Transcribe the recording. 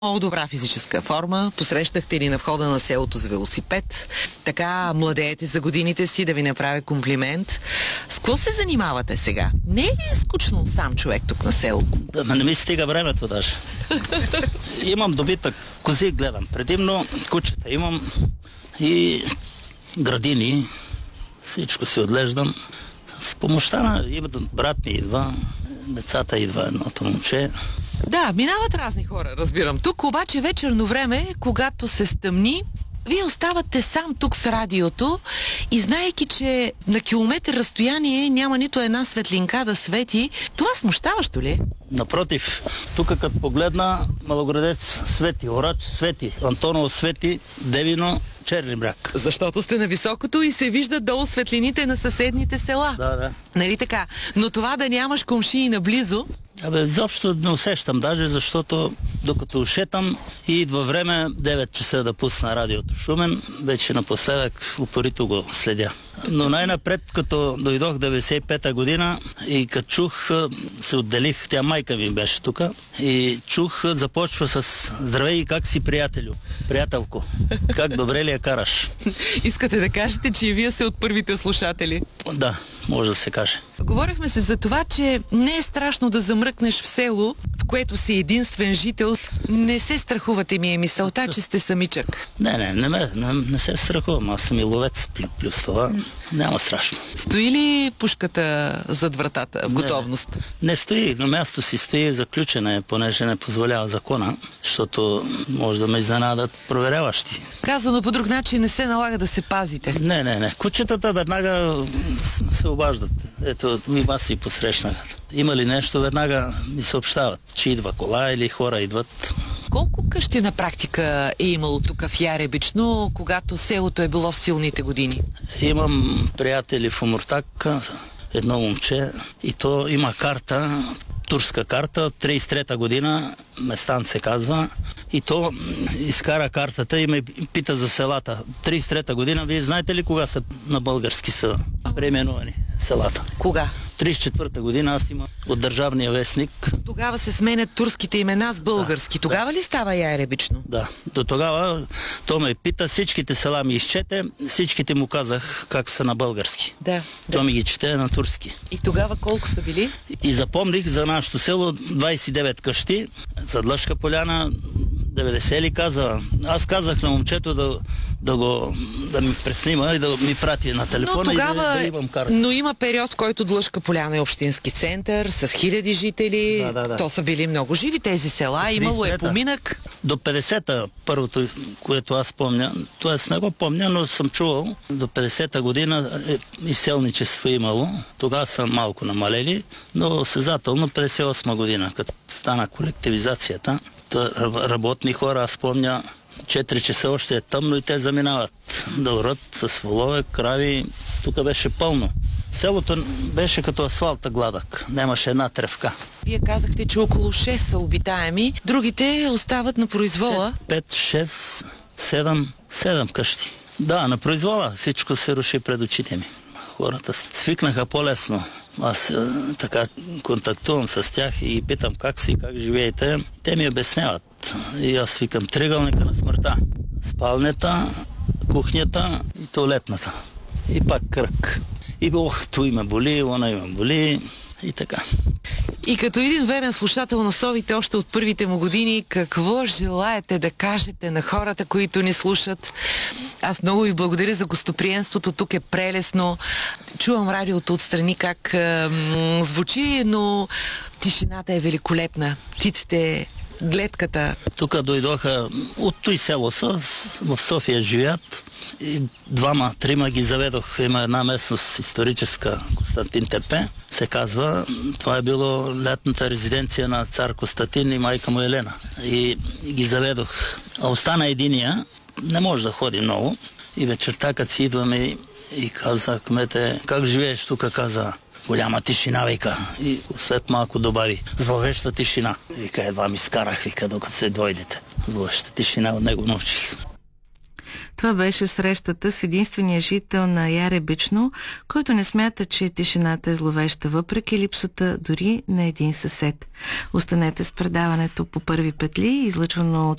Много добра физическа форма. Посрещахте ли на входа на селото с велосипед? Така младеете за годините си, да ви направя комплимент. С какво се занимавате сега? Не е ли скучно сам човек тук на село? Не ми стига времето даже. Имам добитък кози, гледам. Предимно кучета имам и градини. Всичко си отглеждам. С помощта на брат ми идва, децата идва едното момче. Да, минават разни хора, разбирам. Тук обаче вечерно време, когато се стъмни, вие оставате сам тук с радиото и знаейки, че на километър разстояние няма нито една светлинка да свети, това смущаващо ли е? Напротив, тук като погледна, Малоградец свети, Orač свети, Антоново свети, Девино, Черни бряг. Защото сте на високото и се виждат долу светлините на съседните села. Да. Нали така? Но това да нямаш комшии наблизо... Изобщо не усещам даже, защото докато шетам и идва време 9 часа да пусна радиото Шумен, вече напоследък упорито го следя. Но най-напред, като дойдох 95-та година и като чух, се отделих, тя майка ми беше тук, и чух, започва с здравей, как си приятелко, как добре ли я караш? Искате да кажете, че и вие сте от първите слушатели? Да, може да се каже. Говорихме се за това, че не е страшно да замръкнеш в село, в което си единствен жител. Не се страхувате, ми е мисълта, че сте самичък. Не се страхувам. Аз съм и ловец плюс това. Няма страшно. Стои ли пушката зад вратата в готовност? Не стои. На място си стои заключена, понеже не позволява закона, защото може да ме изненадат проверяващи. Казано по друг начин, не се налага да се пазите. Не. Кучетата веднага се обаждат. Ето, аз си посрещнах. Има ли нещо, веднага ми съобщават, че идва кола или хора идват. Колко къщи на практика е имало тук в Яребично, когато селото е било в силните години? Имам приятели в Омуртаг, едно момче, и то има карта, турска карта от 33-та година, Местан се казва, и то изкара картата и ме пита за селата. 33-та година, вие знаете ли кога са на български са преименувани селата? Кога? 34-та година аз имам от Държавния вестник. Тогава се сменят турските имена с български. Тогава ли става Яребично? Да. До тогава то ме пита, всичките села ми изчете, всичките му казах как са на български. Да. То ми ги чете на турски. И тогава колко са били? И запомних за нашето село 29 къщи, за Длъжка поляна 90 ли каза. Аз казах на момчето да ми преснима и да ми прати на телефона, тогава, и да имам карта. Но има период, в който Длъжка поляна е общински център с хиляди жители. Да. То са били много живи тези села. Имало е поминък. До 50-та първото, което аз помня, т.е. не го помня, но съм чувал, до 50-та година изселничество имало. Тогава са малко намалели, но съзнателно 58 година, като стана колективизацията. Работни хора, аз помня, 4 часа още е тъмно и те заминават да орат с волове, крави. Тук беше пълно. Селото беше като асфалта гладък. Нямаше една тревка. Вие казахте, че около 6 са обитаеми. Другите остават на произвола. 5, 6, 7 къщи. Да, на произвола. Всичко се руши пред очите ми. Хората свикнаха по-лесно. Аз така контактувам с тях и питам как си, как живеете. Те ми обясняват. И аз викам триъгълника на смъртта. Спалнята, кухнята и туалетната. И пак кръг. И той ме боли, она ме боли и така. И като един верен слушател на совите още от първите му години, какво желаете да кажете на хората, които ни слушат? Аз много ви благодаря за гостоприемството. Тук е прелесно. Чувам радиото отстрани как звучи, но тишината е великолепна. Птиците, гледката. Тук дойдоха от той село са, в София живеят. И 2-3 ги заведох. Има една местност историческа, Константин Тепе, се казва. Това е било лятната резиденция на цар Константин и майка му Елена. И ги заведох. А остана единия, не може да ходи много. И вечерта, като си идваме и каза кмете, как живееш тук, каза, голяма тишина, вика. И след малко добави, зловеща тишина. Вика, едва ми скарах, вика, докато се дойдете. Зловеща тишина от него научих. Това беше срещата с единствения жител на Яребично, който не смята, че тишината е зловеща, въпреки липсата дори на един съсед. Останете с предаването по първи петли, излъчвано от